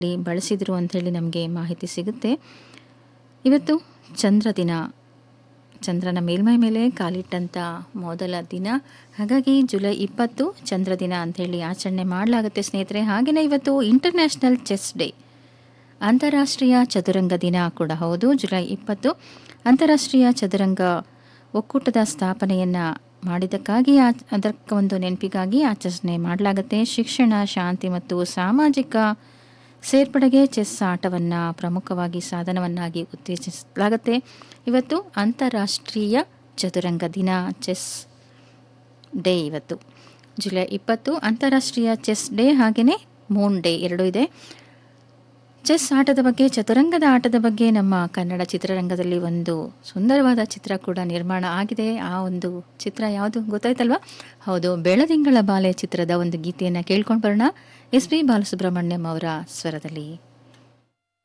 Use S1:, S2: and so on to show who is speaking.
S1: ಬಳಸಿದರು ಅಂಥೇಳಿ ನಮಗೆ ಮಾಹಿತಿ ಸಿಗುತ್ತೆ. ಇವತ್ತು ಚಂದ್ರ ದಿನ, ಚಂದ್ರನ ಮೇಲ್ಮೈ ಮೇಲೆ ಕಾಲಿಟ್ಟಂಥ ಮೊದಲ ದಿನ. ಹಾಗಾಗಿ ಜುಲೈ 20 ಚಂದ್ರ ದಿನ ಅಂಥೇಳಿ ಆಚರಣೆ ಮಾಡಲಾಗುತ್ತೆ ಸ್ನೇಹಿತರೆ. ಹಾಗೆಯೇ ಇವತ್ತು ಇಂಟರ್ನ್ಯಾಷನಲ್ ಚೆಸ್ ಡೇ, ಅಂತಾರಾಷ್ಟ್ರೀಯ ಚದುರಂಗ ದಿನ ಕೂಡ ಹೌದು. ಜುಲೈ 20 ಅಂತಾರಾಷ್ಟ್ರೀಯ ಚದುರಂಗ ಒಕ್ಕೂಟದ ಸ್ಥಾಪನೆಯನ್ನು ಮಾಡಿದ್ದಕ್ಕಾಗಿ ಅದಕ್ಕೆ ಒಂದು ನೆನಪಿಗಾಗಿ ಆಚರಣೆ ಮಾಡಲಾಗುತ್ತೆ. ಶಿಕ್ಷಣ, ಶಾಂತಿ ಮತ್ತು ಸಾಮಾಜಿಕ ಸೇರ್ಪಡೆಗೆ ಚೆಸ್ ಆಟವನ್ನು ಪ್ರಮುಖವಾಗಿ ಸಾಧನವನ್ನಾಗಿ ಉತ್ತೇಜಿಸಲಾಗುತ್ತೆ. ಇವತ್ತು ಅಂತಾರಾಷ್ಟ್ರೀಯ ಚದುರಂಗ ದಿನ, ಚೆಸ್ ಡೇ. ಇವತ್ತು ಜುಲೈ 20 ಅಂತಾರಾಷ್ಟ್ರೀಯ ಚೆಸ್ ಡೇ, ಹಾಗೆಯೇ ಮೂನ್ ಡೇ ಎರಡೂ ಇದೆ. ಚೆಸ್ ಆಟದ ಬಗ್ಗೆ, ಚದುರಂಗದ ಆಟದ ಬಗ್ಗೆ ನಮ್ಮ ಕನ್ನಡ ಚಿತ್ರರಂಗದಲ್ಲಿ ಒಂದು ಸುಂದರವಾದ ಚಿತ್ರ ಕೂಡ ನಿರ್ಮಾಣ ಆಗಿದೆ. ಆ ಒಂದು ಚಿತ್ರ ಯಾವುದು ಗೊತ್ತಾಯ್ತಲ್ವಾ? ಹೌದು, ಬೆಳದಿಂಗಳ ಬಾಲೆ ಚಿತ್ರದ ಒಂದು ಗೀತೆಯನ್ನು ಕೇಳ್ಕೊಂಡು ಬರೋಣ. ಎಸ್ ಪಿ ಬಾಲಸುಬ್ರಹ್ಮಣ್ಯಂ ಅವರ ಸ್ವರದಲ್ಲಿ.